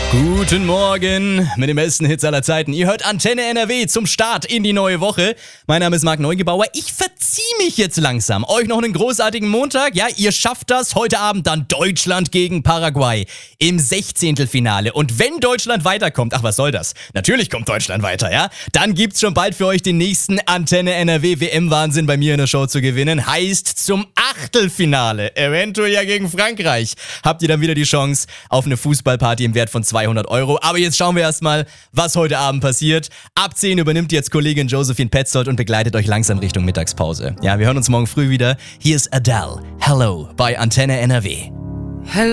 Guten Morgen mit den besten Hits aller Zeiten. Ihr hört Antenne NRW zum Start in die neue Woche. Mein Name ist Marc Neugebauer. Ich verziehe mich jetzt langsam. Euch noch einen großartigen Montag. Ja, ihr schafft das. Heute Abend dann Deutschland gegen Paraguay im 16. Finale. Und wenn Deutschland weiterkommt, ach was soll das? Natürlich kommt Deutschland weiter, ja? Dann gibt's schon bald für euch den nächsten Antenne NRW WM-Wahnsinn bei mir in der Show zu gewinnen. Heißt zum Achtelfinale, eventuell ja gegen Frankreich, habt ihr dann wieder die Chance auf eine Fußballparty im Wert von 200 Euro. Aber jetzt schauen wir erstmal, was heute Abend passiert. Ab 10 übernimmt jetzt Kollegin Josephine Petzold und begleitet euch langsam Richtung Mittagspause. Ja, wir hören uns morgen früh wieder. Hier ist Adele. Hello bei Antenne NRW.